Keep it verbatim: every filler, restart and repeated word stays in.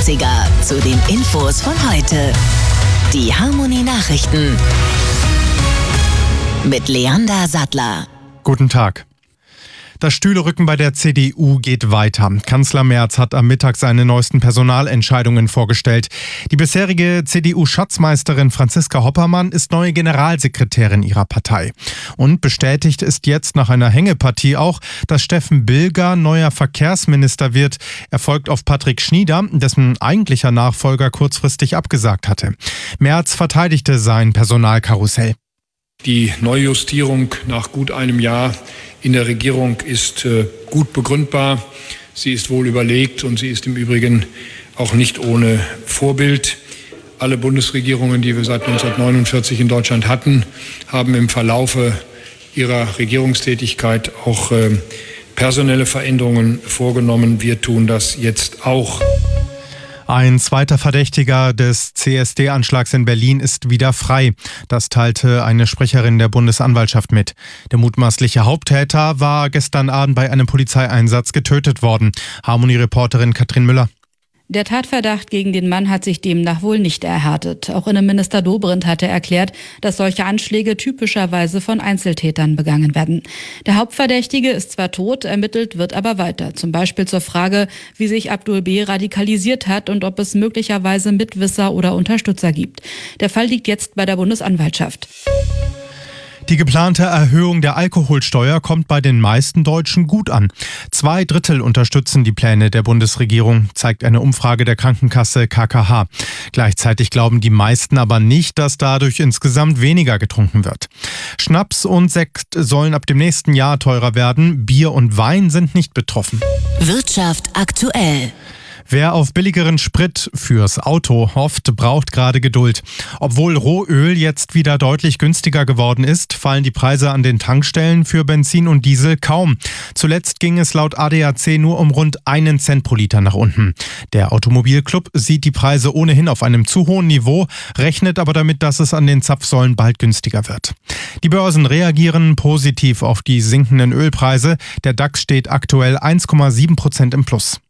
neunziger zu den Infos von heute. Die Harmonie Nachrichten mit Leander Sattler. Guten Tag. Das Stühlerücken bei der C D U geht weiter. Kanzler Merz hat am Mittag seine neuesten Personalentscheidungen vorgestellt. Die bisherige C D U-Schatzmeisterin Franziska Hoppermann ist neue Generalsekretärin ihrer Partei. Und bestätigt ist jetzt nach einer Hängepartie auch, dass Steffen Bilger neuer Verkehrsminister wird. Er folgt auf Patrick Schnieder, dessen eigentlicher Nachfolger kurzfristig abgesagt hatte. Merz verteidigte sein Personalkarussell. Die Neujustierung nach gut einem Jahr in der Regierung ist äh, gut begründbar. Sie ist wohl überlegt und sie ist im Übrigen auch nicht ohne Vorbild. Alle Bundesregierungen, die wir seit neunzehnhundertneunundvierzig in Deutschland hatten, haben im Verlaufe ihrer Regierungstätigkeit auch äh, personelle Veränderungen vorgenommen. Wir tun das jetzt auch. Ein zweiter Verdächtiger des C S D-Anschlags in Berlin ist wieder frei. Das teilte eine Sprecherin der Bundesanwaltschaft mit. Der mutmaßliche Haupttäter war gestern Abend bei einem Polizeieinsatz getötet worden. Harmonie-Reporterin Katrin Müller. Der Tatverdacht gegen den Mann hat sich demnach wohl nicht erhärtet. Auch Innenminister Dobrindt hatte erklärt, dass solche Anschläge typischerweise von Einzeltätern begangen werden. Der Hauptverdächtige ist zwar tot, ermittelt wird aber weiter. Zum Beispiel zur Frage, wie sich Abdul B. radikalisiert hat und ob es möglicherweise Mitwisser oder Unterstützer gibt. Der Fall liegt jetzt bei der Bundesanwaltschaft. Die geplante Erhöhung der Alkoholsteuer kommt bei den meisten Deutschen gut an. Zwei Drittel unterstützen die Pläne der Bundesregierung, zeigt eine Umfrage der Krankenkasse K K H. Gleichzeitig glauben die meisten aber nicht, dass dadurch insgesamt weniger getrunken wird. Schnaps und Sekt sollen ab dem nächsten Jahr teurer werden. Bier und Wein sind nicht betroffen. Wirtschaft aktuell. Wer auf billigeren Sprit fürs Auto hofft, braucht gerade Geduld. Obwohl Rohöl jetzt wieder deutlich günstiger geworden ist, fallen die Preise an den Tankstellen für Benzin und Diesel kaum. Zuletzt ging es laut A D A C nur um rund einen Cent pro Liter nach unten. Der Automobilclub sieht die Preise ohnehin auf einem zu hohen Niveau, rechnet aber damit, dass es an den Zapfsäulen bald günstiger wird. Die Börsen reagieren positiv auf die sinkenden Ölpreise. Der DAX steht aktuell eins Komma sieben Prozent im Plus.